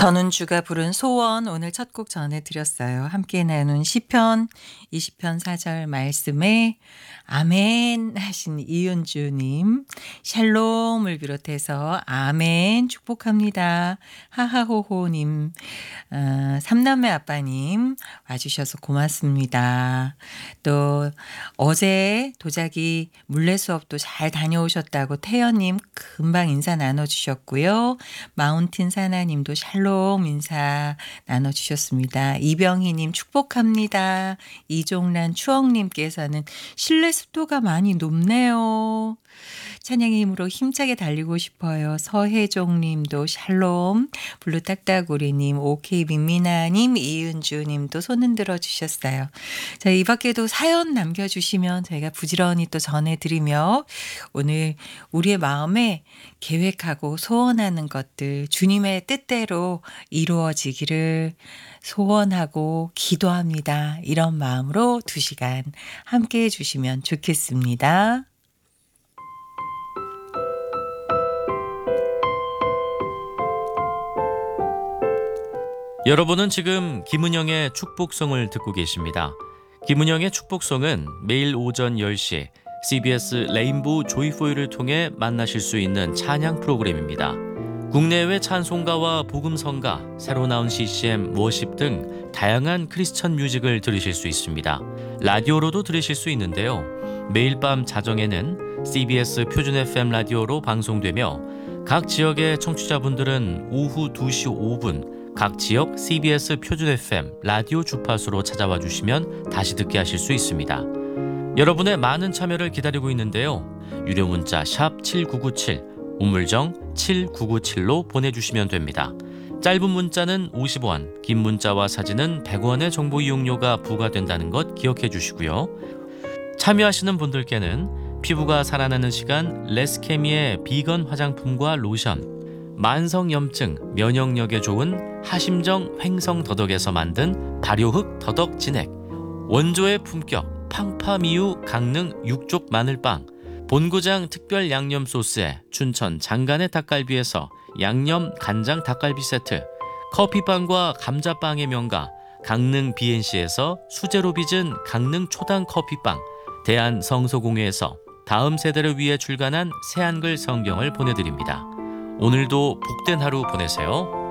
전운주가 부른 소원 오늘 첫 곡 전해드렸어요. 함께 나눈 시편 20편 4절 말씀에 아멘 하신 이은주님, 샬롬을 비롯해서 아멘 축복합니다. 하하호호님, 삼남매 아빠님 와주셔서 고맙습니다. 또 어제 도자기 물레 수업도 잘 다녀오셨다고 태연님 금방 인사 나눠주셨고요. 마운틴 사나님도 샬롬 인사 나눠주셨습니다. 이병희님 축복합니다. 이종란 추억님께서는 실내 습도가 많이 높네요. 찬양의 힘으로 힘차게 달리고 싶어요. 서혜종님도 샬롬, 블루딱따구리님, 오케이빅미나님, 이은주님도 손 흔들어 주셨어요. 자, 이 밖에도 사연 남겨주시면 저희가 부지런히 또 전해드리며 오늘 우리의 마음에 계획하고 소원하는 것들 주님의 뜻대로 이루어지기를 소원하고 기도합니다. 이런 마음으로 2시간 함께 해주시면 좋겠습니다. 여러분은 지금 김은영의 축복송을 듣고 계십니다. 김은영의 축복송은 매일 오전 10시 CBS 레인보우 조이포유를 통해 만나실 수 있는 찬양 프로그램입니다. 국내외 찬송가와 복음성가, 새로 나온 CCM, 워십 등 다양한 크리스천 뮤직을 들으실 수 있습니다. 라디오로도 들으실 수 있는데요. 매일 밤 자정에는 CBS 표준 FM 라디오로 방송되며 각 지역의 청취자분들은 오후 2시 5분 각 지역 CBS 표준 FM 라디오 주파수로 찾아와 주시면 다시 듣게 하실 수 있습니다. 여러분의 많은 참여를 기다리고 있는데요. 유료 문자 샵 7997, 우물정 7997로 보내주시면 됩니다. 짧은 문자는 50원, 긴 문자와 사진은 100원의 정보 이용료가 부과된다는 것 기억해 주시고요. 참여하시는 분들께는 피부가 살아나는 시간 레스케미의 비건 화장품과 로션, 만성염증, 면역력에 좋은 하심정 횡성더덕에서 만든 발효흙 더덕 진액, 원조의 품격 팡파미유 강릉 육족 마늘빵, 본고장 특별 양념 소스에 춘천 장간의 닭갈비에서 양념 간장 닭갈비 세트, 커피빵과 감자빵의 명가 강릉 BNC에서 수제로 빚은 강릉 초당 커피빵, 대한성서공회에서 다음 세대를 위해 출간한 새한글 성경을 보내드립니다. 오늘도 복된 하루 보내세요.